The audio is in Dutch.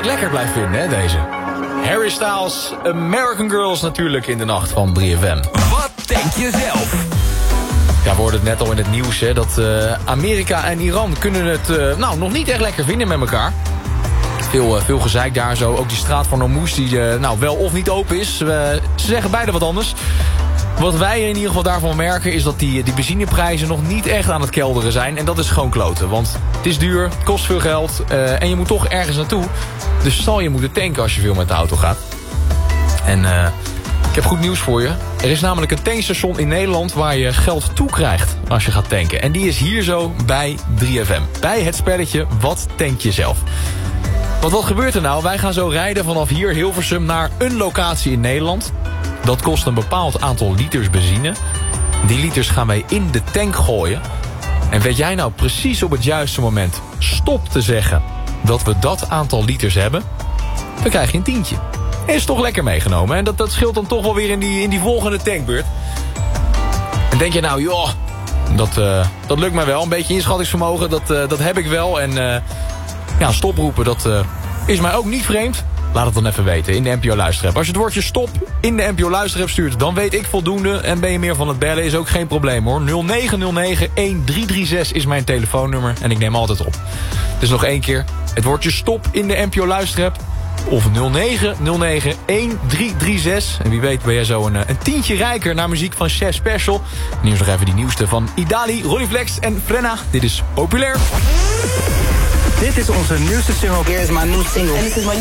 lekker blijft vinden, hè, deze. Harry Styles, American Girls natuurlijk in de nacht van 3FM. Wat denk je zelf? Ja, we hoorden het net al in het nieuws, hè, dat Amerika en Iran kunnen het nog niet echt lekker vinden met elkaar. Veel gezeik daar zo. Ook die straat van Hormuz die wel of niet open is. Ze zeggen beide wat anders. Wat wij in ieder geval daarvan merken is dat die benzineprijzen nog niet echt aan het kelderen zijn. En dat is gewoon kloten. Want het is duur, het kost veel geld en je moet toch ergens naartoe. Dus zal je moeten tanken als je veel met de auto gaat. En ik heb goed nieuws voor je. Er is namelijk een tankstation in Nederland waar je geld toe krijgt als je gaat tanken. En die is hier zo bij 3FM. Bij het spelletje Wat Tank Je Zelf. Want wat gebeurt er nou? Wij gaan zo rijden vanaf hier Hilversum naar een locatie in Nederland. Dat kost een bepaald aantal liters benzine. Die liters gaan wij in de tank gooien. En weet jij nou precies op het juiste moment stop te zeggen dat we dat aantal liters hebben, dan krijg je een tientje. Is toch lekker meegenomen. En dat scheelt dan toch wel weer in die volgende tankbeurt. En denk je nou, joh, dat lukt mij wel. Een beetje inschattingsvermogen, dat heb ik wel. En stoproepen, dat is mij ook niet vreemd. Laat het dan even weten in de NPO Luisterapp. Als je het woordje stop in de NPO Luisterapp stuurt, dan weet ik voldoende. En ben je meer van het bellen, is ook geen probleem hoor. 0909-1336 is mijn telefoonnummer en ik neem altijd op. Dus nog één keer, het woordje stop in de NPO Luisterapp. Of 0909-1336. En wie weet ben jij zo een tientje rijker naar muziek van Chef Special. En hier is nog even die nieuwste van Idali, Rollyflex en Frenna. Dit is Populair. Dit is onze nieuwste single. Here is my new single. And this is my